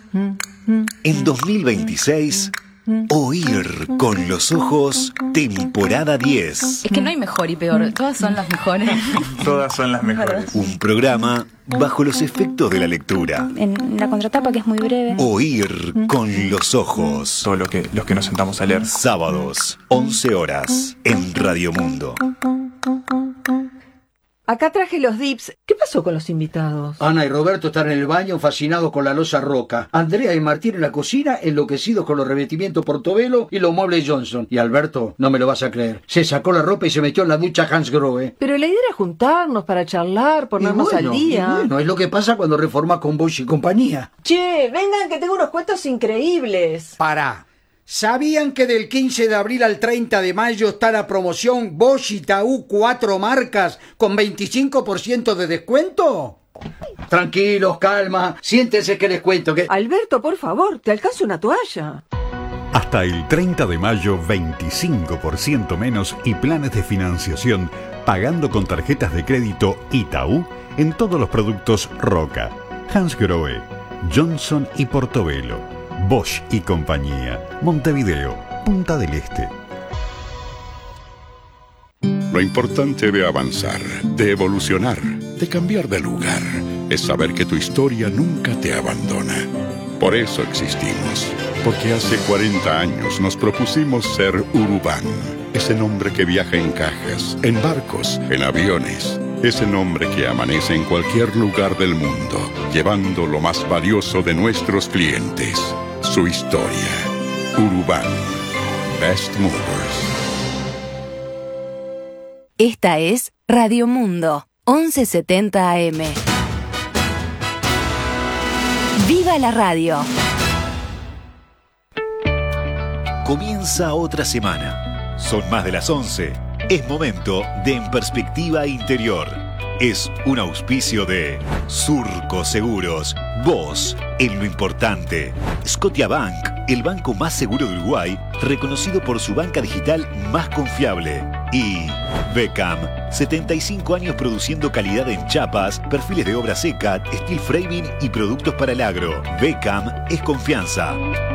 En 2026, Oír con los ojos, temporada 10. Es que no hay mejor y peor, todas son las mejores. Todas son las mejores. Un programa bajo los efectos de la lectura. En la contratapa, que es muy breve. Oír con los ojos. Todo los que nos sentamos a leer. Sábados, 11 horas, en Radio Mundo. Acá traje los dips. ¿Qué pasó con los invitados? Ana y Roberto están en el baño fascinados con la loza Roca. Andrea y Martín en la cocina enloquecidos con los revestimientos Portobello y los muebles Johnson. Y Alberto, no me lo vas a creer, se sacó la ropa y se metió en la ducha Hansgrohe. Pero la idea era juntarnos para charlar, ponernos al día. Y bueno, es lo que pasa cuando reformas con Bosch y compañía. Che, vengan que tengo unos cuentos increíbles. Pará. ¿Sabían que del 15 de abril al 30 de mayo está la promoción Bosch y Taú 4 marcas con 25% de descuento? Tranquilos, calma, siéntense que les cuento que... Alberto, por favor, te alcanzo una toalla. Hasta el 30 de mayo, 25% menos y planes de financiación pagando con tarjetas de crédito Itaú en todos los productos Roca, Hansgrohe, Johnson y Portobello. Bosch y compañía. Montevideo, Punta del Este. Lo importante de avanzar, de evolucionar, de cambiar de lugar, es saber que tu historia nunca te abandona. Por eso existimos. Porque hace 40 años nos propusimos ser Urubán. Ese nombre que viaja en cajas, en barcos, en aviones. Ese nombre que amanece en cualquier lugar del mundo, llevando lo más valioso de nuestros clientes. Su historia. Urubán. Best Movers. Esta es Radio Mundo, 1170 AM. ¡Viva la radio! Comienza otra semana. Son más de las 11. Es momento de En Perspectiva Interior. Es un auspicio de Surco Seguros. Vos, en lo importante. Scotiabank, el banco más seguro de Uruguay, reconocido por su banca digital más confiable. Y Beckham, 75 años produciendo calidad en chapas, perfiles de obra seca, steel framing y productos para el agro. Beckham es confianza.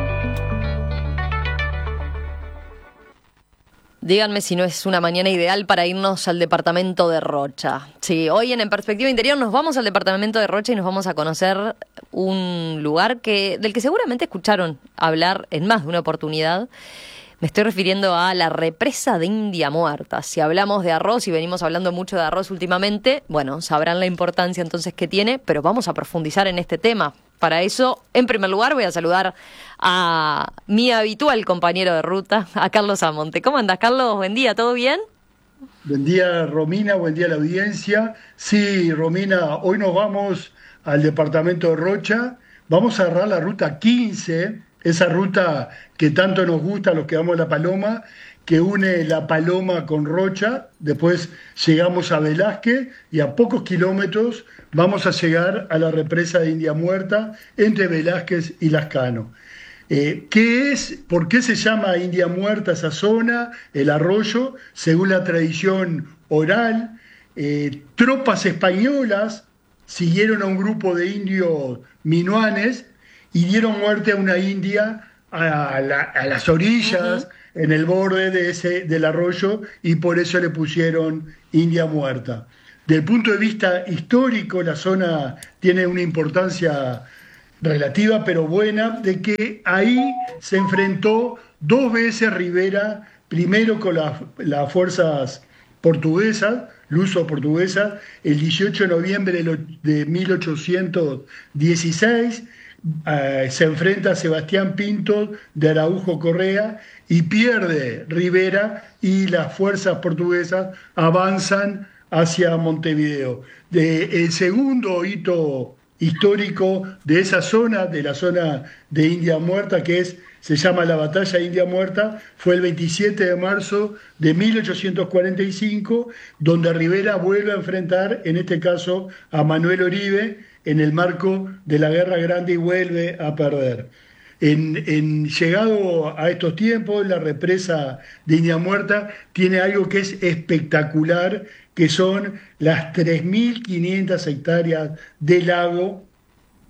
Díganme si no es una mañana ideal para irnos al departamento de Rocha. Sí, hoy en Perspectiva Interior nos vamos al departamento de Rocha y nos vamos a conocer un lugar del que seguramente escucharon hablar en más de una oportunidad. Me estoy refiriendo a la represa de India Muerta. Si hablamos de arroz y venimos hablando mucho de arroz últimamente, bueno, sabrán la importancia entonces que tiene, pero vamos a profundizar en este tema. Para eso, en primer lugar, voy a saludar a mi habitual compañero de ruta, a Carlos Amonte. ¿Cómo andás, Carlos? Buen día, ¿todo bien? Buen día, Romina, buen día a la audiencia. Sí, Romina, hoy nos vamos al departamento de Rocha. Vamos a agarrar la ruta 15, esa ruta que tanto nos gusta a los que vamos a La Paloma, que une La Paloma con Rocha. Después llegamos a Velázquez y a pocos kilómetros vamos a llegar a la represa de India Muerta entre Velázquez y Lascano. ¿Qué es? ¿Por qué se llama India Muerta esa zona, el arroyo? Según la tradición oral, tropas españolas siguieron a un grupo de indios minuanes y dieron muerte a una india a las orillas, en el borde del arroyo, y por eso le pusieron India Muerta. Desde el punto de vista histórico, la zona tiene una importancia relativa pero buena, de que ahí se enfrentó 2 veces Rivera, primero con las fuerzas portuguesas, luso-portuguesas, el 18 de noviembre de 1816, se enfrenta a Sebastián Pinto de Araujo Correa y pierde Rivera, y las fuerzas portuguesas avanzan hacia Montevideo. El segundo hito histórico de esa zona, de la zona de India Muerta, se llama la Batalla de India Muerta, fue el 27 de marzo de 1845, donde Rivera vuelve a enfrentar, en este caso, a Manuel Oribe, en el marco de la Guerra Grande, y vuelve a perder. Llegado a estos tiempos, la represa de India Muerta tiene algo que es espectacular, que son las 3.500 hectáreas de lago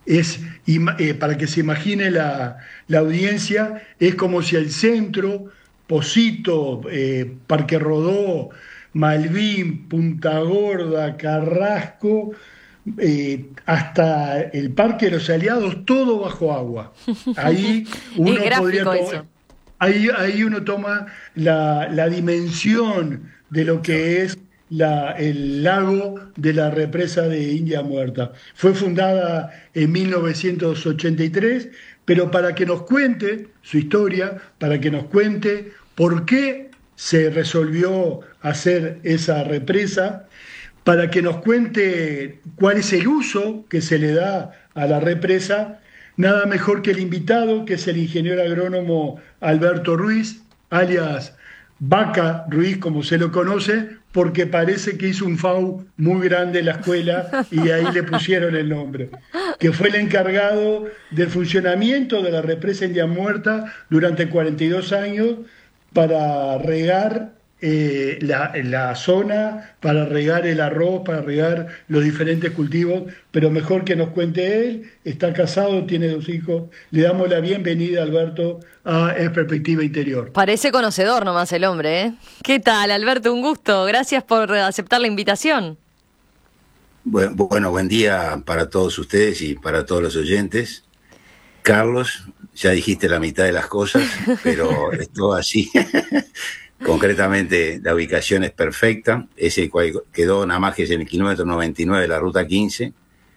para que se imagine la audiencia, es como si el centro, Pocito, Parque Rodó, Malvin, Punta Gorda, Carrasco, hasta el Parque de los Aliados, todo bajo agua. Ahí uno ahí uno toma la dimensión de lo que es el lago de la represa de India Muerta. Fue fundada en 1983, pero para que nos cuente su historia, para que nos cuente por qué se resolvió hacer esa represa, para que nos cuente cuál es el uso que se le da a la represa, nada mejor que el invitado, que es el ingeniero agrónomo Alberto Ruiz, alias Vaca Ruiz, como se lo conoce, porque parece que hizo un FAU muy grande en la escuela y ahí le pusieron el nombre, que fue el encargado del funcionamiento de la represa India Muerta durante 42 años para regar la zona, para regar el arroz, para regar los diferentes cultivos, pero mejor que nos cuente él. Está casado, tiene 2 hijos. Le damos la bienvenida, Alberto, a En Perspectiva Interior. Parece conocedor nomás el hombre, ¿eh? ¿Qué tal, Alberto? Un gusto. Gracias por aceptar la invitación. Bueno, buen día para todos ustedes y para todos los oyentes. Carlos, ya dijiste la mitad de las cosas, pero es todo así. Concretamente, la ubicación es perfecta. Ese cual quedó nada más que en el kilómetro 99 de la ruta 15,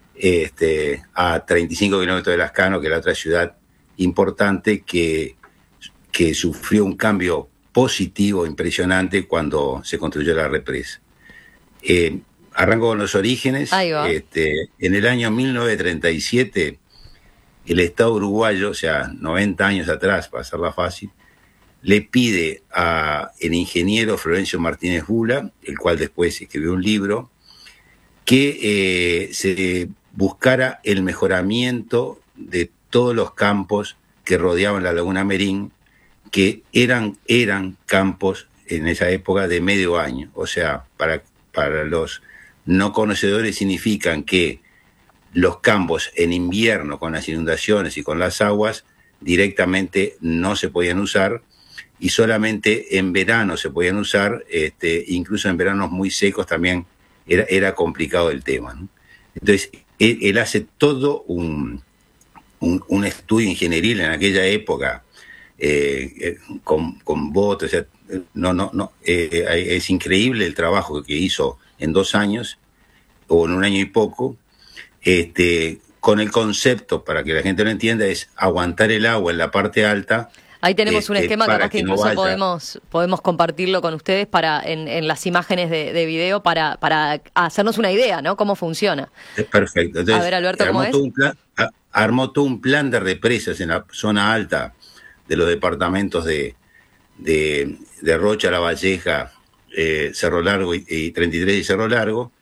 a 35 kilómetros de Lascano, que es la otra ciudad importante que sufrió un cambio positivo impresionante cuando se construyó la represa. Arranco con los orígenes. Ahí va. En el año 1937, el Estado uruguayo, o sea, 90 años atrás, para hacerla fácil, le pide a el ingeniero Florencio Martínez Bula, el cual después escribió un libro, que se buscara el mejoramiento de todos los campos que rodeaban la Laguna Merín, que eran campos en esa época de medio año. O sea, para los no conocedores significan que los campos en invierno, con las inundaciones y con las aguas, directamente no se podían usar, y solamente en verano se podían usar, incluso en veranos muy secos también era complicado el tema, ¿no? Entonces, él hace todo un estudio ingenieril en aquella época, con botes, o sea, es increíble el trabajo que hizo en 2 años, o en 1 año y poco, con el concepto, para que la gente lo entienda, es aguantar el agua en la parte alta. Ahí tenemos un esquema, capaz que incluso no podemos compartirlo con ustedes en las imágenes de video para hacernos una idea, ¿no? Cómo funciona. Es perfecto. Entonces, a ver, Alberto, ¿cómo es? Armó todo un plan de represas en la zona alta de los departamentos de Rocha, La Valleja, Cerro Largo y 33 y Cerro Largo,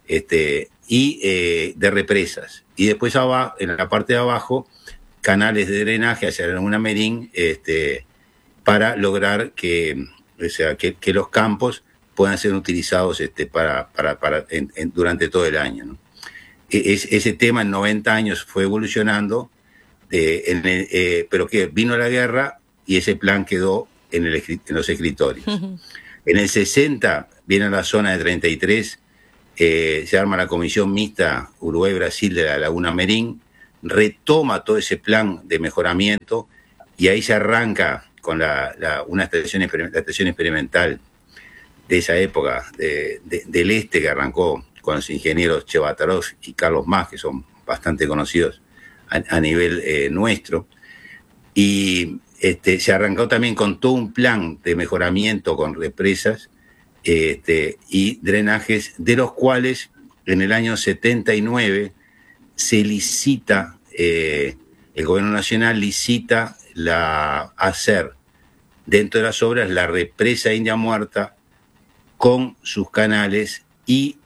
y de represas. Y después en la parte de abajo, canales de drenaje hacia la Laguna Merín, para lograr que los campos puedan ser utilizados durante todo el año, ¿no? Ese tema en 90 años fue evolucionando, pero que vino la guerra y ese plan quedó en los escritorios. En el 60 viene la zona de 33, se arma la comisión mixta Uruguay-Brasil de la Laguna Merín, retoma todo ese plan de mejoramiento y ahí se arranca con una estación experimental de esa época, del este, que arrancó con los ingenieros Chevatarov y Carlos Más, que son bastante conocidos a nivel nuestro, y se arrancó también con todo un plan de mejoramiento con represas y drenajes, de los cuales en el año 79 se licita, el gobierno nacional licita hacer dentro de las obras la represa India Muerta con sus canales y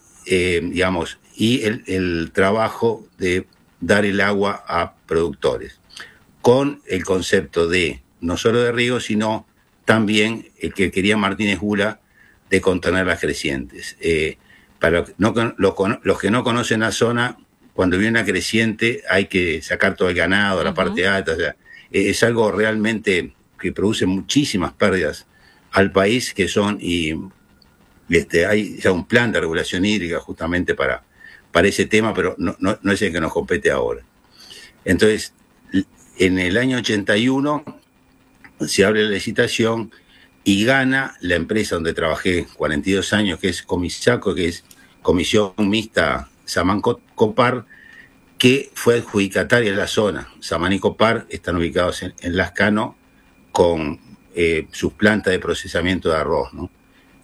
el trabajo de dar el agua a productores, con el concepto de no solo de riego, sino también el que quería Martínez Bula, de contener las crecientes. Para los que no conocen la zona, cuando viene una creciente hay que sacar todo el ganado, la parte alta, o sea, es algo realmente que produce muchísimas pérdidas al país, que son, y hay ya un plan de regulación hídrica justamente para ese tema, pero no es el que nos compete ahora. Entonces, en el año 81 se abre la licitación y gana la empresa donde trabajé 42 años, que es Comisaco, que es Comisión Mixta Samán-Copar, que fue adjudicataria de la zona. Samán y Copar están ubicados en Lascano con sus plantas de procesamiento de arroz, ¿no?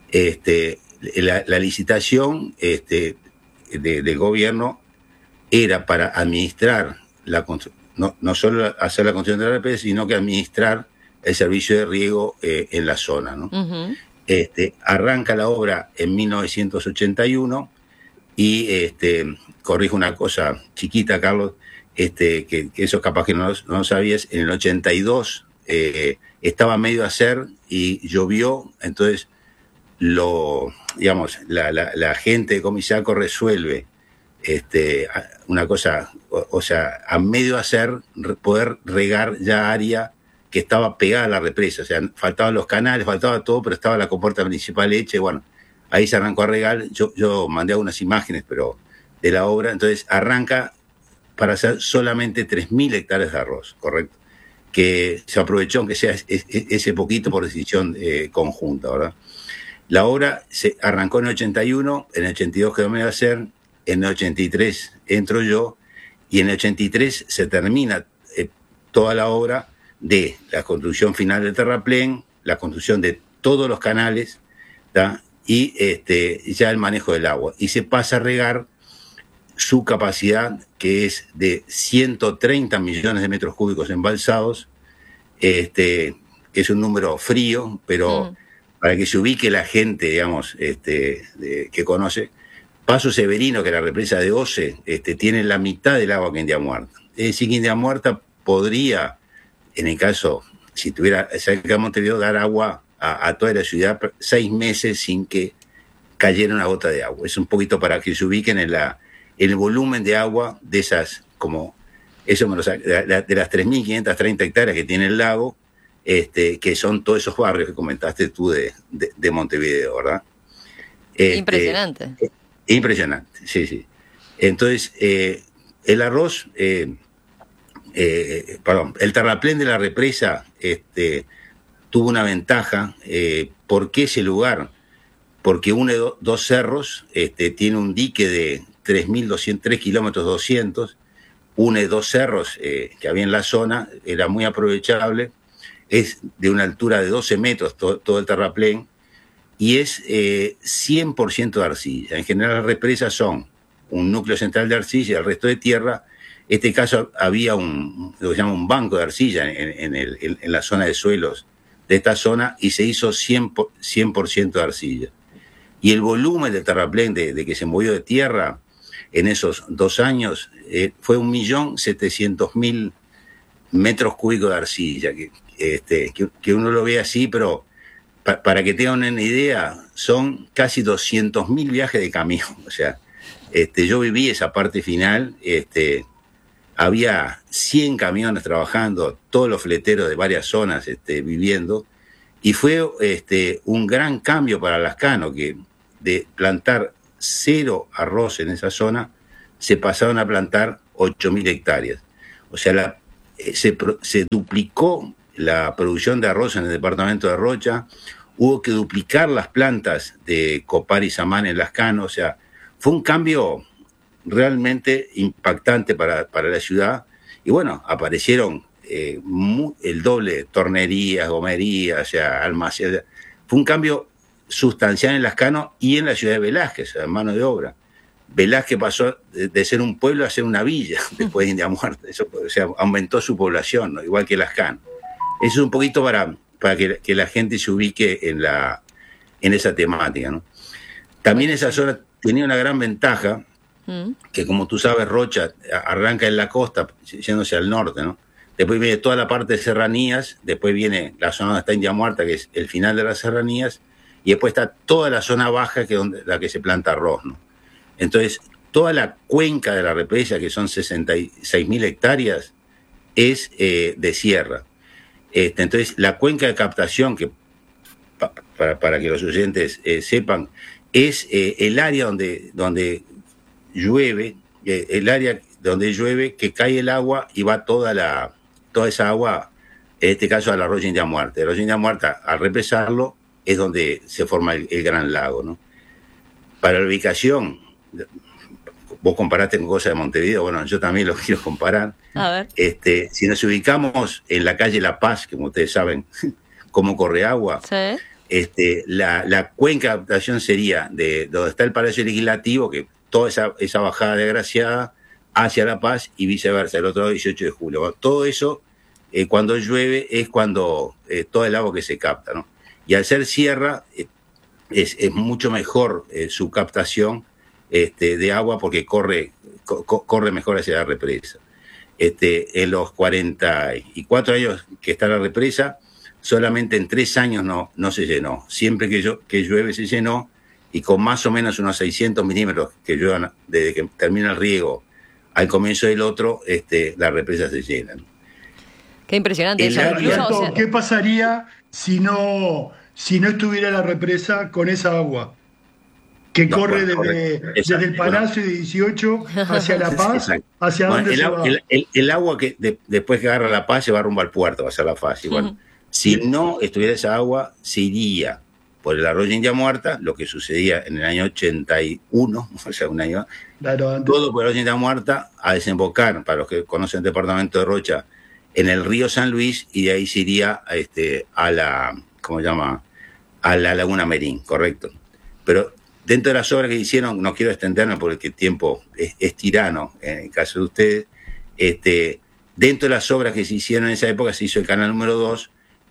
La licitación del gobierno era para administrar no solo hacer la construcción de la represa, sino que administrar el servicio de riego en la zona, ¿no? Arranca la obra en 1981 y corrijo una cosa chiquita, Carlos, que eso capaz que no lo sabías. En el 82 estaba medio a hacer y llovió, entonces la gente de Comisaco resuelve una cosa, o sea, a medio hacer, poder regar ya área que estaba pegada a la represa, o sea, faltaban los canales, faltaba todo, pero estaba la compuerta principal hecha, y bueno, ahí se arrancó a regar. Yo mandé algunas imágenes, pero de la obra, entonces arranca para hacer solamente 3.000 hectáreas de arroz, correcto, que se aprovechó, aunque sea ese poquito, por decisión conjunta, ¿verdad? La obra se arrancó en el 81, en el 82 quedó medio a hacer, en el 83 entro yo, y en el 83 se termina toda la obra de la construcción final del terraplén, la construcción de todos los canales, ¿tá? Y ya el manejo del agua. Y se pasa a regar su capacidad, que es de 130 millones de metros cúbicos embalsados, que es un número frío, pero para que se ubique la gente, digamos, que conoce, Paso Severino, que la represa de Ose, tiene la mitad del agua que India Muerta. Es decir, que India Muerta podría, en el caso, si tuviera cerca de Montevideo, dar agua a toda la ciudad 6 meses sin que cayera una gota de agua. Es un poquito para que se ubiquen en el volumen de agua de esas, como eso de las 3.530 hectáreas que tiene el lago, que son todos esos barrios que comentaste tú de Montevideo, ¿verdad? Impresionante. Impresionante, sí. Entonces, el arroz, el terraplén de la represa tuvo una ventaja. ¿Por qué ese lugar? Porque une dos cerros, tiene un dique de 3 kilómetros 200, une dos cerros que había en la zona, era muy aprovechable, es de una altura de 12 metros todo el terraplén, y es 100% de arcilla. En general las represas son un núcleo central de arcilla y el resto de tierra. En este caso había lo que se llama un banco de arcilla en la zona de suelos de esta zona, y se hizo 100% de arcilla. Y el volumen del terraplén de que se movió de tierra en esos 2 años fue 1.700.000 metros cúbicos de arcilla, que uno lo ve así, pero para que tengan una idea, son casi 200.000 viajes de camión. O sea, yo viví esa parte final, había 100 camiones trabajando, todos los fleteros de varias zonas viviendo, y fue un gran cambio para Lascano, que de plantar 0 arroz en esa zona, se pasaron a plantar 8.000 hectáreas. O sea, se duplicó la producción de arroz en el departamento de Rocha, hubo que duplicar las plantas de Copar y Samán en Lascano. O sea, fue un cambio realmente impactante para la ciudad. Y bueno, aparecieron el doble de tornerías, gomerías, o sea, almacenes. Fue un cambio sustancial en Lascano y en la ciudad de Velázquez, en mano de obra. Velázquez pasó de ser un pueblo a ser una villa después de India Muerta. Eso, o sea, aumentó su población, ¿no? Igual que Lascano. Eso es un poquito para que la gente se ubique en esa temática, ¿no? También esa zona tenía una gran ventaja, que como tú sabes, Rocha arranca en la costa, yéndose al norte, ¿no? Después viene toda la parte de serranías, después viene la zona donde está India Muerta, que es el final de las serranías, y después está toda la zona baja, que es la que se planta arroz, ¿no? Entonces, toda la cuenca de la represa, que son 66.000 hectáreas, es de sierra. Entonces, la cuenca de captación, que para que los oyentes sepan, es el área donde llueve, que cae el agua y va toda esa agua, en este caso al arroyo India Muerta. El arroyo India Muerta, al represarlo, es donde se forma el gran lago, ¿no? Para la ubicación, vos comparaste con cosas de Montevideo, bueno, yo también lo quiero comparar. A ver. Si nos ubicamos en la calle La Paz, que como ustedes saben cómo corre agua, sí. La cuenca de captación sería de donde está el Palacio Legislativo, que toda esa bajada desgraciada hacia La Paz y viceversa, el otro lado 18 de julio. Bueno, todo eso, cuando llueve, es cuando todo el agua que se capta, ¿no? Y al ser sierra, es mucho mejor su captación de agua porque corre mejor hacia la represa. En los 44 años que está la represa, solamente en 3 años no se llenó. Siempre que llueve se llenó, y con más o menos unos 600 milímetros que lluevan desde que termina el riego al comienzo del otro, la represa se llena. Qué impresionante. Alberto, ¿qué pasaría si no estuviera la represa con esa agua que corre desde el Palacio de 18 hacia La Paz? ¿Hacia dónde se va? El agua que después que agarra La Paz se va rumbo al puerto, va a ser la fácil. Bueno, si no estuviera esa agua, se iría por el arroyo India Muerta, lo que sucedía en el año 81, o sea, un año, todo por el arroyo India Muerta, a desembocar, para los que conocen el departamento de Rocha, en el río San Luis, y de ahí se iría a la, ¿cómo se llama?, a la Laguna Merín, correcto. Pero dentro de las obras que hicieron, no quiero extenderme porque el tiempo es tirano en el caso de ustedes, dentro de las obras que se hicieron en esa época se hizo el canal número 2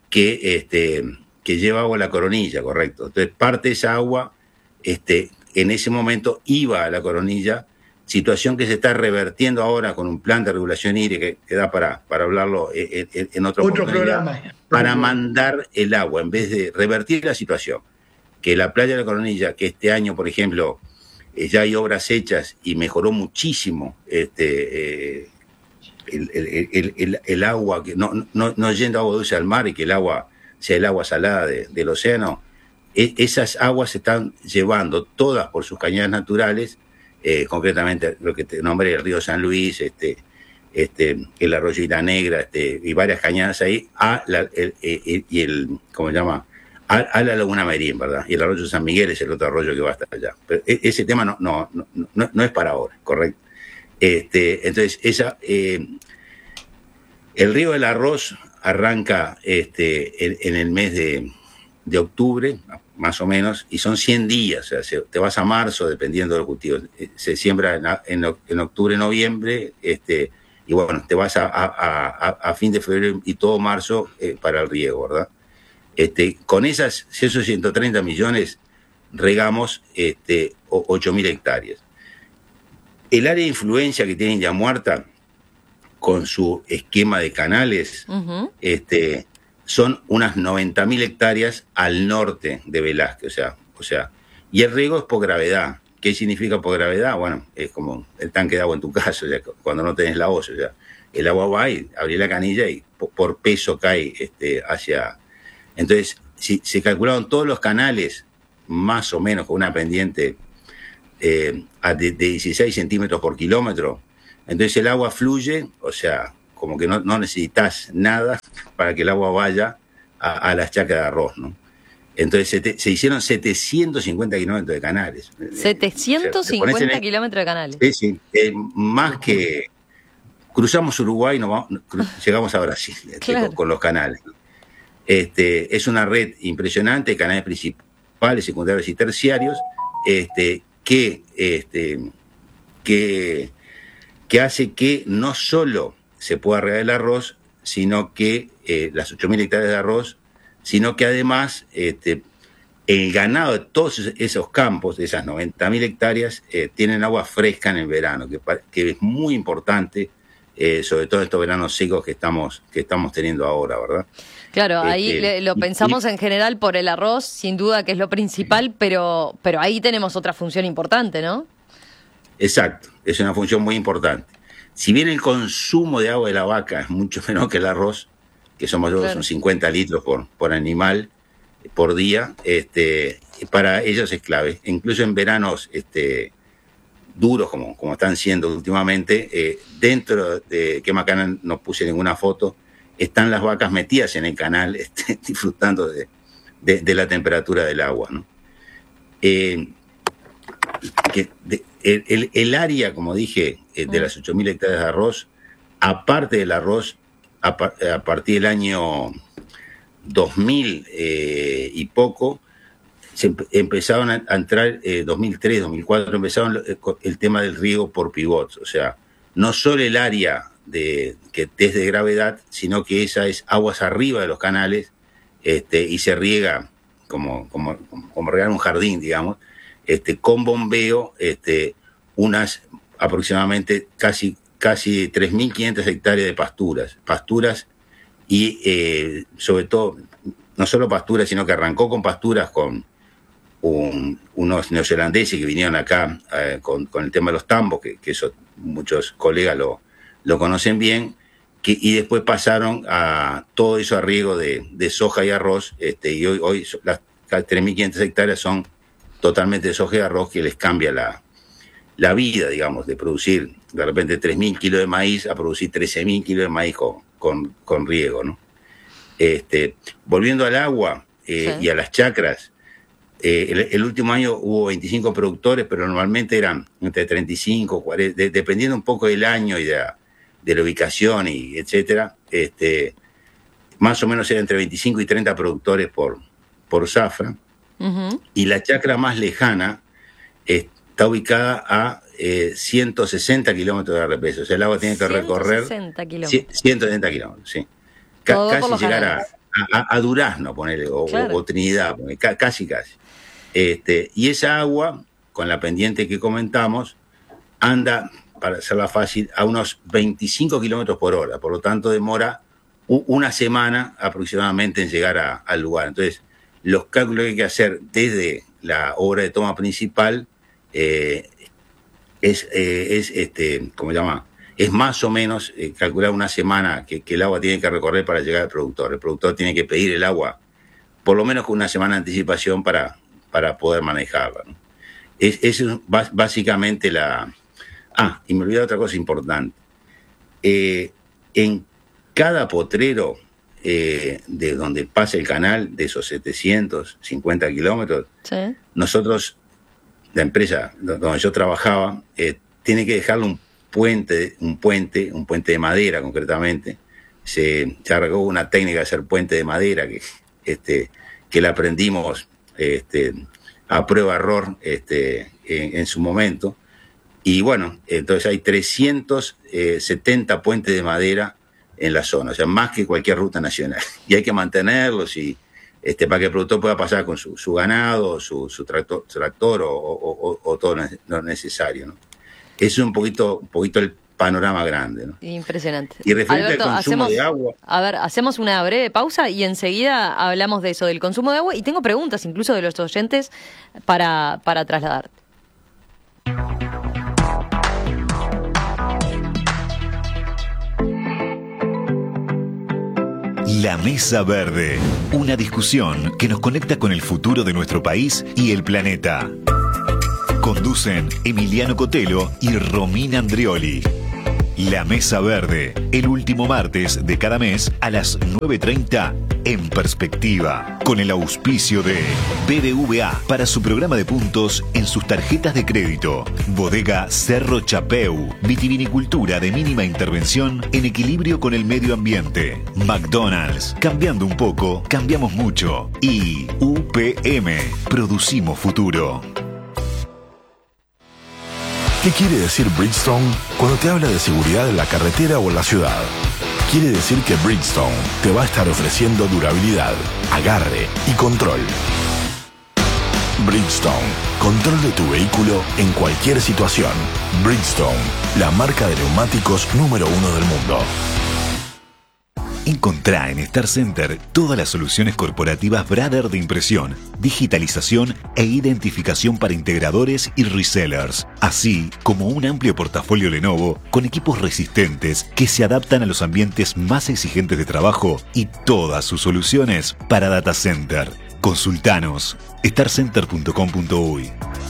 que lleva agua a la Coronilla, correcto. Entonces parte de esa agua en ese momento iba a la Coronilla, situación que se está revertiendo ahora con un plan de regulación hídrica que da para hablarlo en otro programa, para mandar el agua, en vez de revertir la situación. Que la playa de la Coronilla, que este año, por ejemplo, ya hay obras hechas y mejoró muchísimo el agua, que no yendo agua dulce al mar y que el agua sea el agua salada del océano, esas aguas se están llevando todas por sus cañadas naturales, concretamente lo que te nombré, el río San Luis, el arroyo Isla Negra, y varias cañadas ahí, ¿cómo se llama?, a la Laguna Merín, ¿verdad? Y el arroyo San Miguel es el otro arroyo que va hasta allá. Pero ese tema no es para ahora, correcto. Entonces, el río del Arroz arranca en el mes de octubre, más o menos, y son 100 días, o sea, te vas a marzo, dependiendo de los cultivos. Se siembra en octubre, noviembre, y bueno, te vas a fin de febrero y todo marzo para el riego, ¿verdad? Con esos 130 millones regamos 8.000 hectáreas. El área de influencia que tiene India Muerta, con su esquema de canales, son unas 90.000 hectáreas al norte de Velázquez, o sea, y el riego es por gravedad. ¿Qué significa por gravedad? Bueno, es como el tanque de agua en tu casa, o sea, cuando no tenés la hoz, o sea, el agua va y abrís la canilla y por peso cae hacia... Entonces, si se calcularon todos los canales, más o menos con una pendiente de 16 centímetros por kilómetro, entonces el agua fluye, o sea, como que no necesitas nada para que el agua vaya a las chacras de arroz, ¿no? Entonces se hicieron 750 kilómetros de canales. 750 kilómetros de canales. Sí, más que cruzamos Uruguay, llegamos a Brasil, claro, con los canales. Es una red impresionante, canales principales, secundarios y terciarios, que hace que no solo se pueda regar el arroz, sino que las 8.000 hectáreas de arroz, sino que además el ganado de todos esos campos, de esas 90.000 hectáreas, tienen agua fresca en el verano, que es muy importante, sobre todo estos veranos secos que estamos teniendo ahora, ¿verdad? Claro, ahí lo pensamos en general por el arroz, sin duda que es lo principal, pero ahí tenemos otra función importante, ¿no? Exacto, es una función muy importante. Si bien el consumo de agua de la vaca es mucho menor que el arroz, que son son 50 litros por animal por día, para ellos es clave. Incluso en veranos duros, como están siendo últimamente, dentro de Quemacana no puse ninguna foto, están las vacas metidas en el canal, disfrutando de la temperatura del agua, ¿no? El área, como dije, de las 8.000 hectáreas de arroz, aparte del arroz, a partir del año 2000 y poco, empezaron a entrar, 2003, 2004, empezaron el tema del riego por pivots. O sea, no solo el área que es de gravedad, sino que esa es aguas arriba de los canales, y se riega como regar un jardín, digamos, con bombeo, unas aproximadamente casi 3.500 hectáreas de pasturas y sobre todo, no solo pasturas, sino que arrancó con pasturas con unos neozelandeses que vinieron acá con el tema de los tambos, que eso muchos colegas lo conocen bien, y después pasaron a todo eso a riego de soja y arroz, y hoy las 3.500 hectáreas son totalmente de soja y arroz, que les cambia la vida, digamos, de producir de repente 3.000 kilos de maíz a producir 13.000 kilos de maíz con riego, ¿no? Volviendo al agua y a las chacras, el último año hubo 25 productores, pero normalmente eran entre 35, 40, dependiendo un poco del año y de la ubicación, y etcétera, más o menos eran entre 25 y 30 productores por zafra. Uh-huh. Y la chacra más lejana está ubicada a 160 kilómetros de RPS. O sea, el agua tiene que recorrer 160 kilómetros, sí. Casi llegar a Durazno, ponele, o Trinidad, ponele, casi. Y esa agua, con la pendiente que comentamos, anda, para hacerla fácil, a unos 25 kilómetros por hora. Por lo tanto, demora una semana aproximadamente en llegar al lugar. Entonces, los cálculos que hay que hacer desde la obra de toma principal ¿cómo se llama? Es más o menos calcular una semana que el agua tiene que recorrer para llegar al productor. El productor tiene que pedir el agua por lo menos con una semana de anticipación para poder manejarla, ¿no? Es básicamente y me olvidé otra cosa importante. En cada potrero de donde pasa el canal, de esos 750 kilómetros, ¿sí? Nosotros, la empresa donde yo trabajaba, tiene que dejarle un puente de madera concretamente. Se arrancó una técnica de hacer puente de madera que la aprendimos a prueba-error en su momento. Y bueno, entonces hay 370 puentes de madera en la zona, o sea, más que cualquier ruta nacional. Y hay que mantenerlos para que el productor pueda pasar con su ganado, su tractor o todo lo necesario, ¿no? Es un poquito el panorama grande, ¿no? Impresionante. Y referente al consumo de agua. A ver, hacemos una breve pausa y enseguida hablamos de eso, del consumo de agua, y tengo preguntas incluso de los oyentes para trasladar. La Mesa Verde, una discusión que nos conecta con el futuro de nuestro país y el planeta. Conducen Emiliano Cotelo y Romina Andrioli. La Mesa Verde, el último martes de cada mes a las 9:30 en Perspectiva, con el auspicio de BBVA para su programa de puntos en sus tarjetas de crédito. Bodega Cerro Chapeu, vitivinicultura de mínima intervención en equilibrio con el medio ambiente. McDonald's, cambiando un poco, cambiamos mucho. Y UPM, producimos futuro. ¿Qué quiere decir Bridgestone cuando te habla de seguridad en la carretera o en la ciudad? Quiere decir que Bridgestone te va a estar ofreciendo durabilidad, agarre y control. Bridgestone, control de tu vehículo en cualquier situación. Bridgestone, la marca de neumáticos número 1 del mundo. Encontrá en Star Center todas las soluciones corporativas Brother de impresión, digitalización e identificación para integradores y resellers, así como un amplio portafolio Lenovo con equipos resistentes que se adaptan a los ambientes más exigentes de trabajo y todas sus soluciones para data center. Consultanos starcenter.com.uy.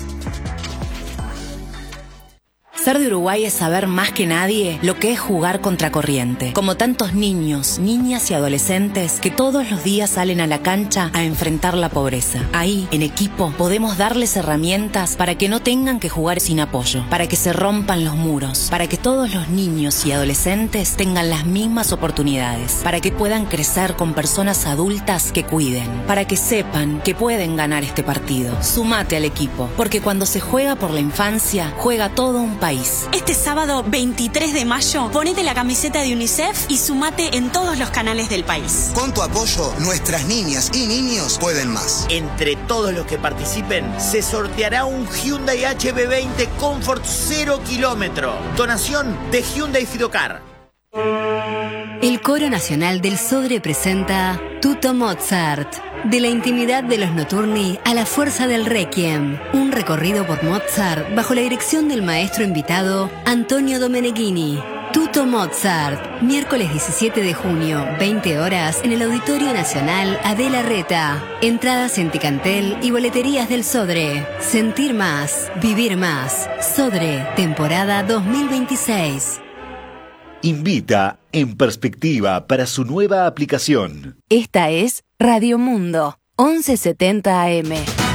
Ser de Uruguay es saber más que nadie lo que es jugar contracorriente. Como tantos niños, niñas y adolescentes que todos los días salen a la cancha a enfrentar la pobreza. Ahí, en equipo, podemos darles herramientas para que no tengan que jugar sin apoyo, para que se rompan los muros, para que todos los niños y adolescentes tengan las mismas oportunidades, para que puedan crecer con personas adultas que cuiden, para que sepan que pueden ganar este partido. Sumate al equipo, porque cuando se juega por la infancia, juega todo un país. Este sábado 23 de mayo, ponete la camiseta de UNICEF y sumate en todos los canales del país. Con tu apoyo, nuestras niñas y niños pueden más. Entre todos los que participen, se sorteará un Hyundai HB20 Comfort 0 kilómetro. Donación de Hyundai Fidocar. El Coro Nacional del Sodre presenta Tutto Mozart. De la intimidad de los Notturni a la fuerza del Requiem. Un recorrido por Mozart bajo la dirección del maestro invitado Antonio Domeneghini. Tutto Mozart, miércoles 17 de junio, 20 horas, en el Auditorio Nacional Adela Reta. Entradas en Ticantel y boleterías del Sodre. Sentir más, vivir más. Sodre, temporada 2026. Invita En Perspectiva para su nueva aplicación. Esta es Radio Mundo, 1170 AM.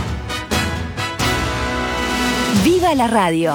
¡Viva la radio!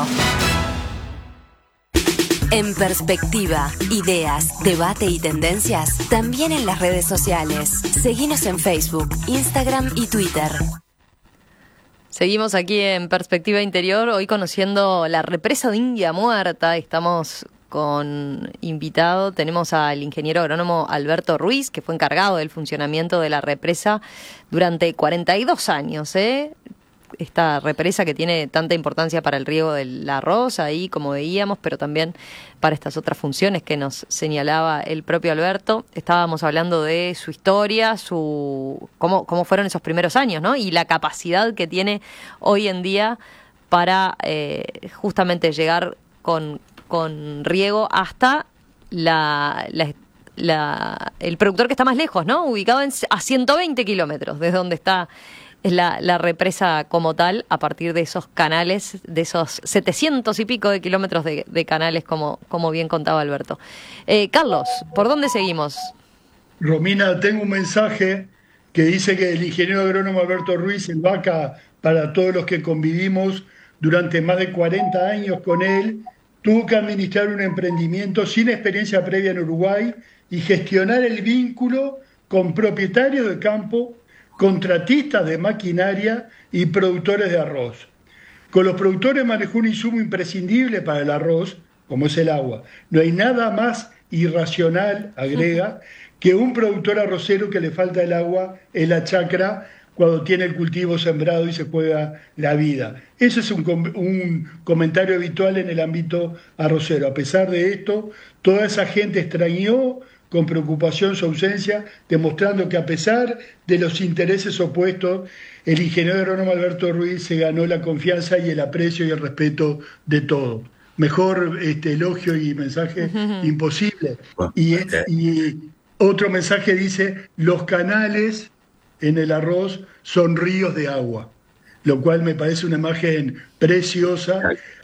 En Perspectiva, ideas, debate y tendencias, también en las redes sociales. Seguinos en Facebook, Instagram y Twitter. Seguimos aquí en Perspectiva Interior, hoy conociendo la represa de India Muerta. Estamos con invitado, tenemos al ingeniero agrónomo Alberto Ruiz, que fue encargado del funcionamiento de la represa durante 42 años, Esta represa que tiene tanta importancia para el riego del arroz, ahí como veíamos, pero también para estas otras funciones que nos señalaba el propio Alberto. Estábamos hablando de su historia, cómo fueron esos primeros años, ¿no? Y la capacidad que tiene hoy en día para justamente llegar con riego hasta el productor que está más lejos, ¿no? Ubicado a 120 kilómetros de donde está la represa como tal, a partir de esos canales, de esos 700 y pico de kilómetros de canales, como bien contaba Alberto. Carlos, ¿por dónde seguimos? Romina, tengo un mensaje que dice que el ingeniero agrónomo Alberto Ruiz, el vaca para todos los que convivimos durante más de 40 años con él, tuvo que administrar un emprendimiento sin experiencia previa en Uruguay y gestionar el vínculo con propietarios de campo, contratistas de maquinaria y productores de arroz. Con los productores manejó un insumo imprescindible para el arroz, como es el agua. No hay nada más irracional, agrega, que un productor arrocero que le falta el agua en la chacra cuando tiene el cultivo sembrado y se juega la vida. Ese es un comentario habitual en el ámbito arrocero. A pesar de esto, toda esa gente extrañó con preocupación su ausencia, demostrando que a pesar de los intereses opuestos, el ingeniero agrónomo Alberto Ruiz se ganó la confianza y el aprecio y el respeto de todos. Mejor elogio y mensaje imposible. Y otro mensaje dice, los canales en el arroz son ríos de agua, lo cual me parece una imagen preciosa.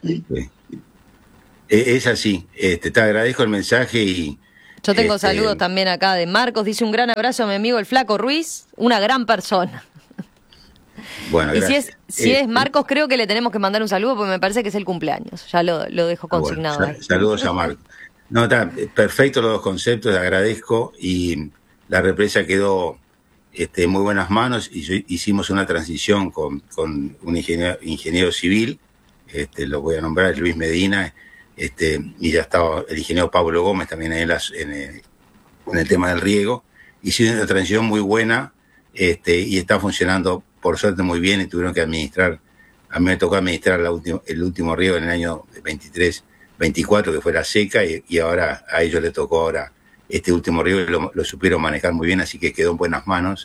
Es así, te agradezco el mensaje y... Yo tengo saludos también acá de Marcos, dice un gran abrazo a mi amigo el Flaco Ruiz, una gran persona. Bueno, y gracias. si es Marcos, creo que le tenemos que mandar un saludo porque me parece que es el cumpleaños, ya lo dejo consignado. Bueno, saludos a Marcos. No, está perfecto los dos conceptos, agradezco, y la represa quedó en muy buenas manos y hicimos una transición con un ingeniero civil, lo voy a nombrar, Luis Medina, y ya estaba el ingeniero Pablo Gómez también en el tema del riego. Hicieron una transición muy buena y está funcionando por suerte muy bien, y tuvieron que administrar, a mí me tocó administrar el último riego en el año 23-24, que fue la seca, y ahora a ellos les tocó ahora este último riego lo supieron manejar muy bien, así que quedó en buenas manos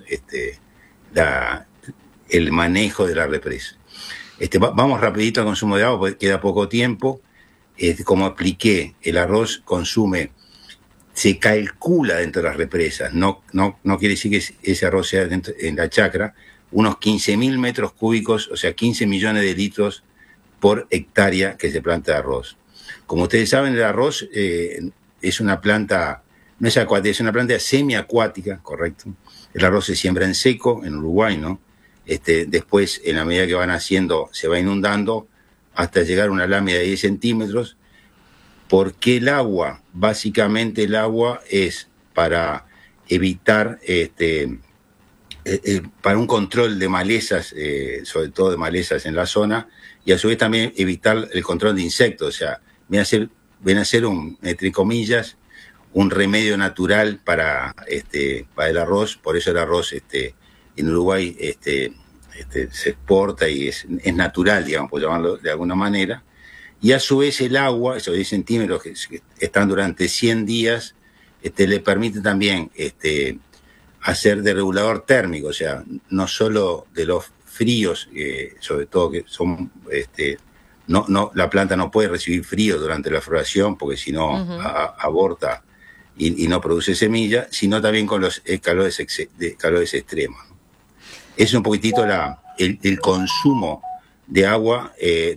el manejo de la represa. Vamos rapidito al consumo de agua, porque queda poco tiempo. Como expliqué, el arroz se calcula dentro de las represas, no quiere decir que ese arroz sea dentro, en la chacra, unos 15.000 metros cúbicos, o sea, 15 millones de litros por hectárea que se planta de arroz. Como ustedes saben, el arroz es una planta, no es acuática, es una planta semiacuática, correcto. El arroz se siembra en seco, en Uruguay, ¿no? Después, en la medida que van haciendo, se va inundando hasta llegar a una lámina de 10 centímetros. ¿Por qué el agua? Básicamente el agua es para evitar, para un control de malezas, sobre todo de malezas en la zona, y a su vez también evitar el control de insectos. O sea, viene a ser entre comillas, un remedio natural para el arroz. Por eso el arroz en Uruguay se exporta y es natural, digamos, por llamarlo de alguna manera. Y a su vez el agua, esos 10 centímetros que están durante 100 días, le permite también hacer de regulador térmico, o sea, no solo de los fríos, sobre todo que son, la planta no puede recibir frío durante la floración, porque si no aborta y no produce semilla, sino también con los calores extremos. Es un poquitito el consumo de agua,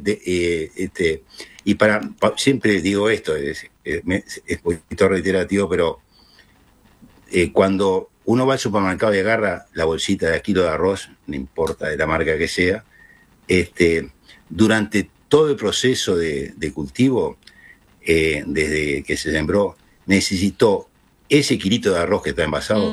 y siempre digo esto, es un poquito reiterativo, pero cuando uno va al supermercado y agarra la bolsita de kilo de arroz, no importa de la marca que sea, durante todo el proceso de cultivo, desde que se sembró, necesitó ese kilito de arroz que está envasado,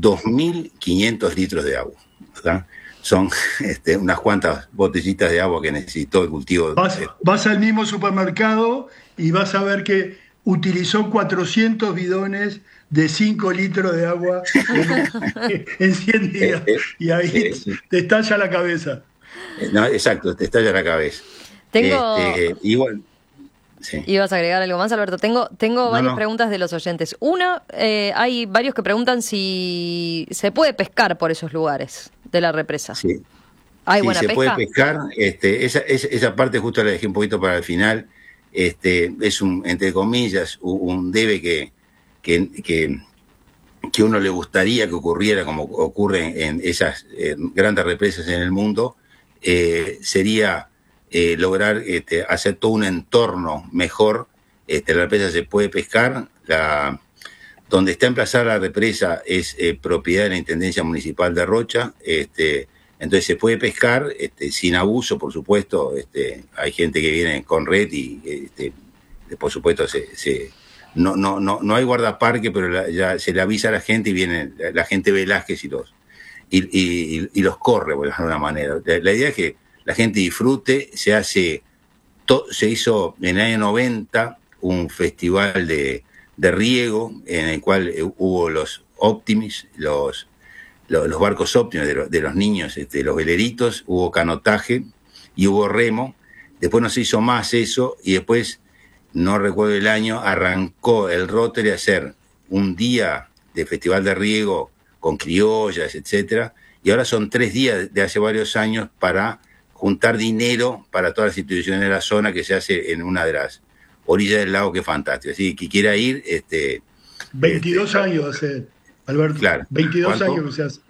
2.500 litros de agua, ¿verdad? Son unas cuantas botellitas de agua que necesitó el cultivo. Vas al mismo supermercado y vas a ver que utilizó 400 bidones de 5 litros de agua en 100 días. Y ahí te estalla la cabeza. No, exacto, te estalla la cabeza. Igual. Sí. ¿Ibas a agregar algo más, Alberto? Tengo varias preguntas de los oyentes. Una, hay varios que preguntan si se puede pescar por esos lugares de la represa. Sí. ¿Hay sí, buena se pesca? Puede pescar. Esa parte justo la dejé un poquito para el final. Es entre comillas, un debe que uno le gustaría que ocurriera, como ocurre en esas grandes represas en el mundo, sería lograr hacer todo un entorno mejor. La represa se puede pescar. Donde está emplazada la represa es propiedad de la Intendencia Municipal de Rocha. Entonces se puede pescar sin abuso, por supuesto. Hay gente que viene con red y por supuesto no hay guardaparque, pero ya se le avisa a la gente y viene la gente Velázquez y los corre, por alguna manera. La idea es que la gente disfrute. Se hizo en el año 90 un festival de riego en el cual hubo los Optimis, los barcos Optimis de los niños, los veleritos, hubo canotaje y hubo remo. Después no se hizo más eso y después, no recuerdo el año, arrancó el Rotary a hacer un día de festival de riego con criollas, etcétera, y ahora son 3 días de hace varios años para juntar dinero para todas las instituciones de la zona, que se hace en una de las orillas del lago, que es fantástico. Así que quiera ir... 22 años hace, Alberto. Claro. 22 años que se hace.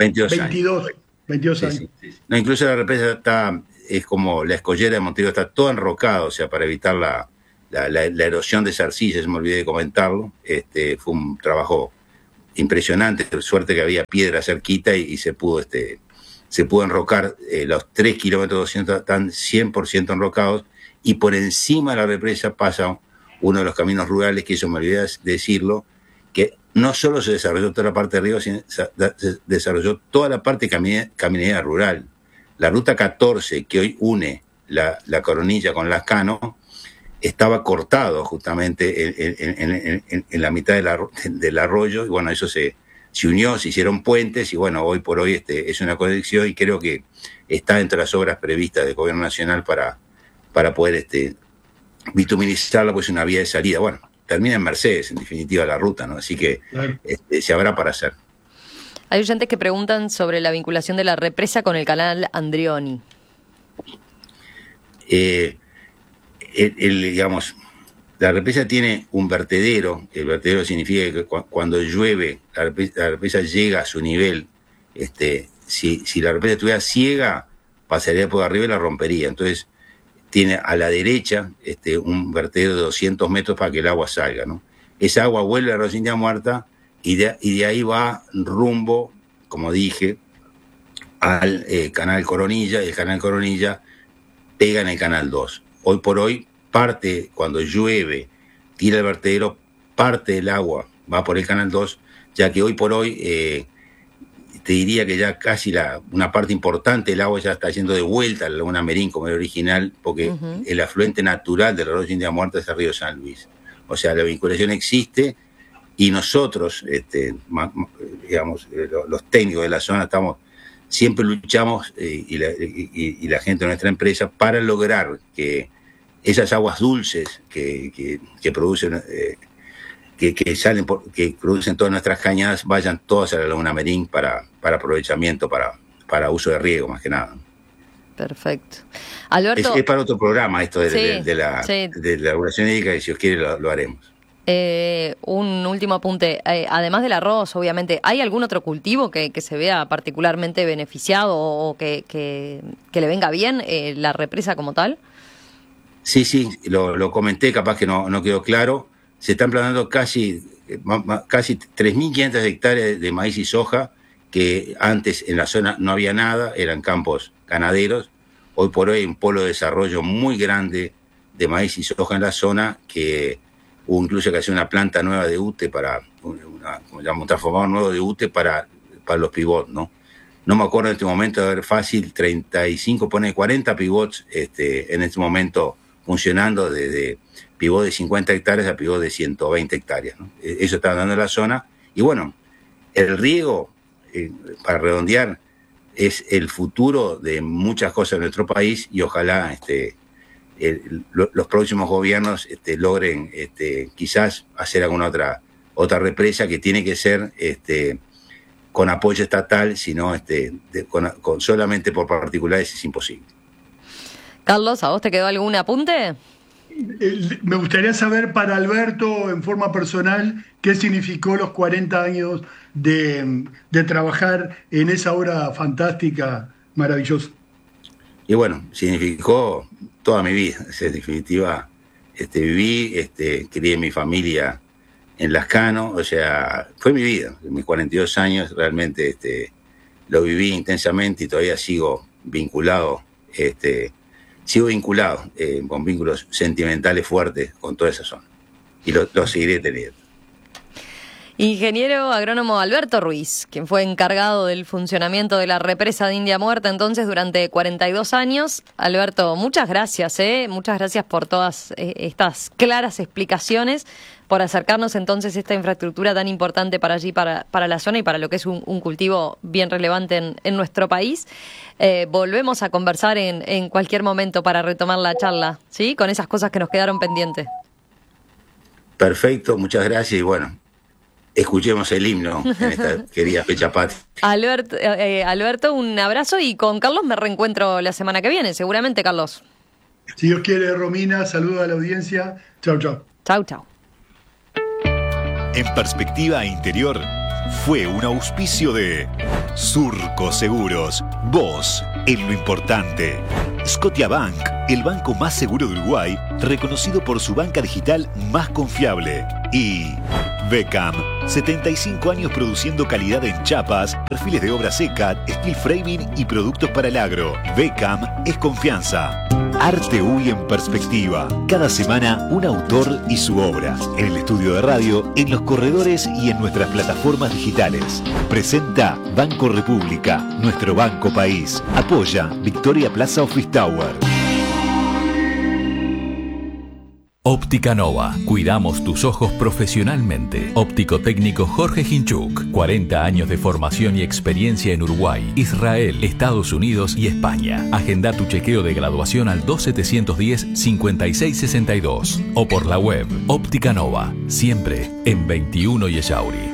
22 años. Sí. No, incluso la represa es como la escollera de Montevideo, está todo enrocado, o sea, para evitar la erosión de esa arcilla, se me olvidé de comentarlo. Fue un trabajo impresionante, suerte que había piedra cerquita y se pudo enrocar. Los 3 kilómetros 200 están 100% enrocados, y por encima de la represa pasa uno de los caminos rurales, que eso me olvidé de decirlo, que no solo se desarrolló toda la parte de río, sino se desarrolló toda la parte de caminera rural. La ruta 14, que hoy une la Coronilla con Lascano, estaba cortado justamente en la mitad del arroyo, y bueno, eso se unió, se hicieron puentes, y bueno, hoy por hoy es una conexión, y creo que está entre las obras previstas del Gobierno Nacional para poder bituminizarla, pues es una vía de salida. Bueno, termina en Mercedes, en definitiva, la ruta, ¿no? Así que se habrá para hacer. Hay oyentes que preguntan sobre la vinculación de la represa con el canal Andrioni. Digamos, la represa tiene un vertedero. El vertedero significa que cuando llueve, la represa llega a su nivel. Si la represa estuviera ciega, pasaría por arriba y la rompería. Entonces, tiene a la derecha un vertedero de 200 metros para que el agua salga, ¿no? Esa agua vuelve a Arroyo India Muerta y de ahí va rumbo, como dije, al canal Coronilla, y el canal Coronilla pega en el canal 2. Hoy por hoy, cuando llueve, tira el vertedero, parte del agua va por el canal 2, ya que hoy por hoy te diría que ya casi una parte importante del agua ya está yendo de vuelta a la Laguna Merín como el original, porque el afluente natural del Arroyo India Muerta es el río San Luis. O sea, la vinculación existe y nosotros, digamos, los técnicos de la zona siempre luchamos y la gente de nuestra empresa para lograr que esas aguas dulces que producen que producen todas nuestras cañadas vayan todas a la Laguna Merín para aprovechamiento, para uso de riego más que nada. Perfecto. Alberto, es para otro programa esto de la regulación hídrica, y si os quiere lo haremos. Un último apunte. Además del arroz, obviamente, ¿hay algún otro cultivo que se vea particularmente beneficiado o que le venga bien la represa como tal? Sí, lo comenté, capaz que no quedó claro. Se están plantando casi 3.500 hectáreas de maíz y soja, que antes en la zona no había nada, eran campos ganaderos. Hoy por hoy hay un polo de desarrollo muy grande de maíz y soja en la zona, que hubo incluso que hacer una planta nueva de UTE un transformador nuevo de UTE para los pivots, ¿no? No me acuerdo en este momento de haber fácil 40 pivots en este momento funcionando, desde pivot de 50 hectáreas a pivot de 120 hectáreas, ¿no? Eso está dando en la zona. Y bueno, el riego, para redondear, es el futuro de muchas cosas en nuestro país, y ojalá los próximos gobiernos logren quizás hacer alguna otra represa, que tiene que ser con apoyo estatal, sino solamente por particulares es imposible. Carlos, ¿a vos te quedó algún apunte? Me gustaría saber para Alberto, en forma personal, qué significó los 40 años de trabajar en esa obra fantástica, maravillosa. Y bueno, significó toda mi vida. En definitiva, viví, crié mi familia en Lascano, o sea, fue mi vida. En mis 42 años realmente lo viví intensamente y todavía sigo vinculado, con vínculos sentimentales fuertes con toda esa zona. Y lo seguiré teniendo. Ingeniero agrónomo Alberto Ruiz, quien fue encargado del funcionamiento de la represa de India Muerta entonces durante 42 años. Alberto, muchas gracias, muchas gracias por todas estas claras explicaciones, por acercarnos entonces a esta infraestructura tan importante para allí, para la zona y para lo que es un cultivo bien relevante en nuestro país. Volvemos a conversar en cualquier momento para retomar la charla, ¿sí? Con esas cosas que nos quedaron pendientes. Perfecto, muchas gracias y bueno, escuchemos el himno en esta querida fecha patria. Alberto, un abrazo, y con Carlos me reencuentro la semana que viene, seguramente, Carlos. Si Dios quiere, Romina, saludo a la audiencia. Chau. Chau. En Perspectiva Interior fue un auspicio de Surco Seguros, vos en lo importante. Scotiabank, el banco más seguro de Uruguay, reconocido por su banca digital más confiable. Y Becam, 75 años produciendo calidad en chapas, perfiles de obra seca, steel framing y productos para el agro. Becam es confianza. Arte UI en Perspectiva. Cada semana un autor y su obra. En el estudio de radio, en los corredores y en nuestras plataformas digitales. Presenta Banco República, nuestro banco país. Apoya Victoria Plaza Office Tower. Óptica Nova. Cuidamos tus ojos profesionalmente. Óptico técnico Jorge Hinchuk. 40 años de formación y experiencia en Uruguay, Israel, Estados Unidos y España. Agenda tu chequeo de graduación al 2710-5662 o por la web. Óptica Nova. Siempre en 21 y Echauri.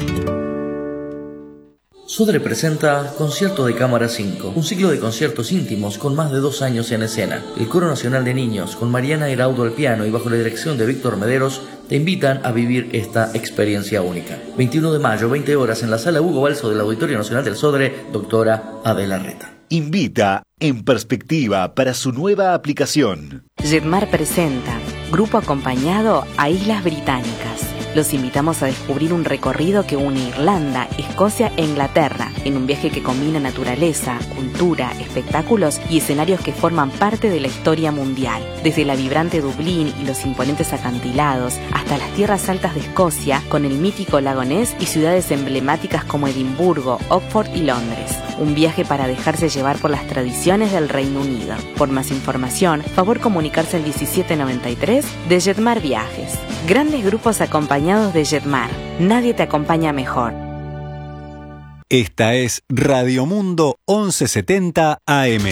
Sodre presenta Concierto de Cámara 5, un ciclo de conciertos íntimos con más de 2 años en escena. El Coro Nacional de Niños, con Mariana Heraudo al piano y bajo la dirección de Víctor Mederos, te invitan a vivir esta experiencia única. 21 de mayo, 20 horas, en la Sala Hugo Balso del Auditorio Nacional del Sodre, doctora Adela Reta. Invita En Perspectiva para su nueva aplicación. Jetmar presenta Grupo Acompañado a Islas Británicas. Los invitamos a descubrir un recorrido que une Irlanda, Escocia e Inglaterra, en un viaje que combina naturaleza, cultura, espectáculos y escenarios que forman parte de la historia mundial. Desde la vibrante Dublín y los imponentes acantilados, hasta las tierras altas de Escocia, con el mítico lago Ness y ciudades emblemáticas como Edimburgo, Oxford y Londres. Un viaje para dejarse llevar por las tradiciones del Reino Unido. Por más información, favor comunicarse al 1793 de Jetmar Viajes. Grandes grupos acompañados de Jetmar. Nadie te acompaña mejor. Esta es Radio Mundo 1170 AM.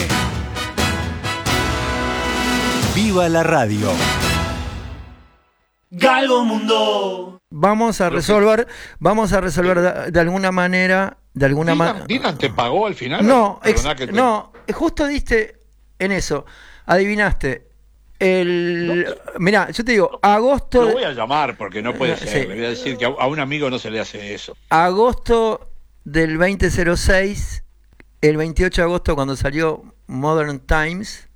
¡Viva la radio! Galgo Mundo. Vamos a resolver de alguna manera. ¿Dylan te pagó al final? No, justo diste en eso. Adivinaste. Mirá, yo te digo, agosto. Lo voy a llamar porque no puede ser. Sí. Le voy a decir que a un amigo no se le hace eso. Agosto del 2006, el 28 de agosto, cuando salió Modern Times,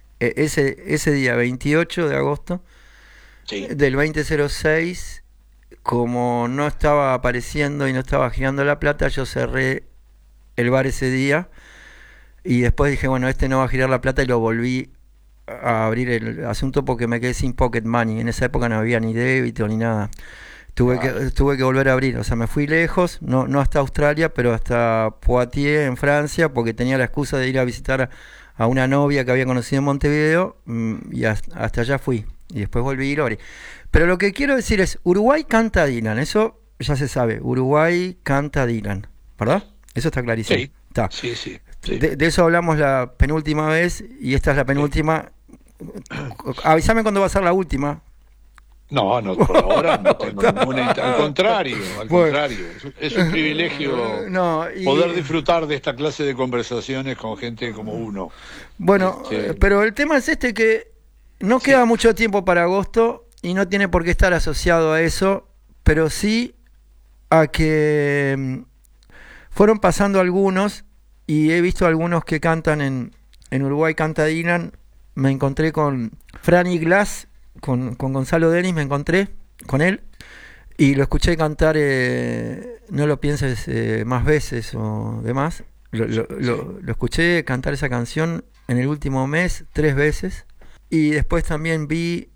ese día, 28 de agosto del 2006, como no estaba apareciendo y no estaba girando la plata, yo cerré el bar ese día y después dije, bueno, no va a girar la plata, y lo volví a abrir el asunto porque me quedé sin pocket money. En esa época no había ni débito ni nada. Tuve que volver a abrir, o sea, me fui lejos, no hasta Australia, pero hasta Poitiers en Francia, porque tenía la excusa de ir a visitar a una novia que había conocido en Montevideo, y hasta allá fui, y después volví y lo abrí. Pero lo que quiero decir es, Uruguay canta Dylan, eso ya se sabe, Uruguay canta Dylan, ¿verdad? Eso está clarísimo. Sí, está. Sí. De eso hablamos la penúltima vez, y esta es la penúltima. Avísame cuándo va a ser la última. No, por ahora no tengo ninguna. Al contrario. Es un privilegio poder disfrutar de esta clase de conversaciones con gente como uno. Bueno, pero el tema es que no queda mucho tiempo para agosto y no tiene por qué estar asociado a eso, pero sí a que fueron pasando algunos, y he visto algunos que cantan en Uruguay Canta Dylan. Me encontré con Franny Glass, con Gonzalo Denis, me encontré con él y lo escuché cantar No lo pienses más veces o demás. Lo escuché cantar esa canción en el último mes 3 veces, y después también vi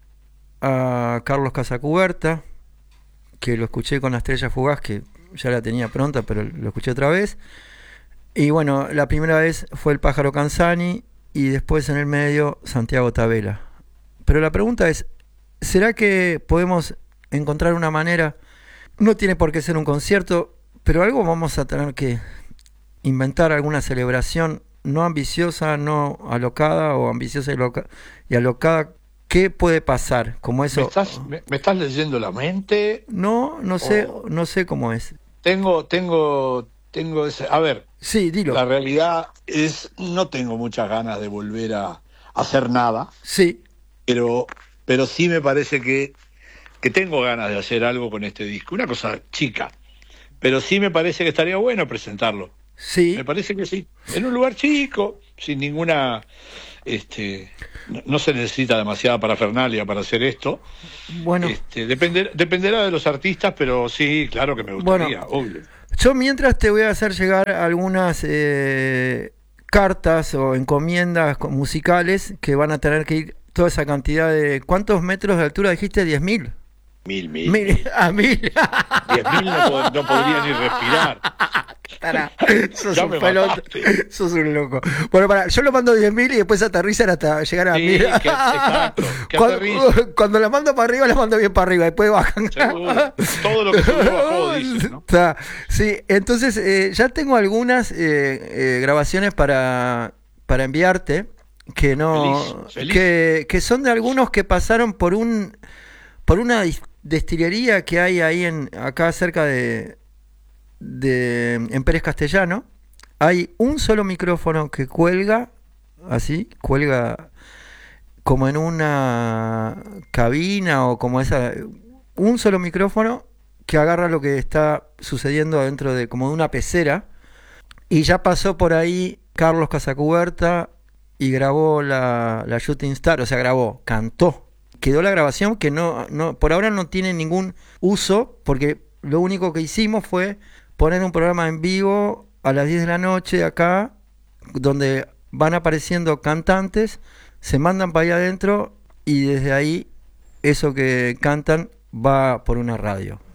a Carlos Casacuberta, que lo escuché con La Estrella Fugaz, que ya la tenía pronta, pero lo escuché otra vez. Y bueno, la primera vez fue el Pájaro Canzani, y después en el medio Santiago Tabela. Pero la pregunta es, ¿será que podemos encontrar una manera? No tiene por qué ser un concierto, pero algo vamos a tener que inventar, alguna celebración no ambiciosa, no alocada, o ambiciosa y alocada. ¿Qué puede pasar? Como eso. ¿Me estás leyendo la mente? No sé cómo es. Tengo ese, a ver. Sí, dilo. La realidad es, no tengo muchas ganas de volver a hacer nada. Sí. Pero sí me parece que tengo ganas de hacer algo con este disco. Una cosa chica. Pero sí me parece que estaría bueno presentarlo. Sí. Me parece que sí. En un lugar chico, sin ninguna... no se necesita demasiada parafernalia para hacer esto. Bueno. Dependerá de los artistas, pero sí, claro que me gustaría, obvio. Yo mientras te voy a hacer llegar algunas cartas o encomiendas musicales que van a tener que ir toda esa cantidad de... ¿Cuántos metros de altura dijiste? 10.000. 1.000. A 1.000. 10.000 no podría ni respirar. tará. Sos un loco. Bueno, yo lo mando 10.000 y después aterrizan hasta llegar a 1.000. Exacto. Cuando la mando para arriba, la mando bien para arriba. Después bajan. Seguro. Todo lo que subió bajó, dicen, ¿no? Sí, entonces ya tengo algunas grabaciones para enviarte que no feliz. Que son de algunos que pasaron por una destilería que hay ahí acá cerca en Pérez Castellano. Hay un solo micrófono que cuelga como en una cabina o como esa, un solo micrófono que agarra lo que está sucediendo dentro de como de una pecera, y ya pasó por ahí Carlos Casacuberta y grabó la Shooting Star, o sea, cantó. Quedó la grabación que no por ahora no tiene ningún uso, porque lo único que hicimos fue poner un programa en vivo a las 10 de la noche acá, donde van apareciendo cantantes, se mandan para allá adentro y desde ahí eso que cantan va por una radio.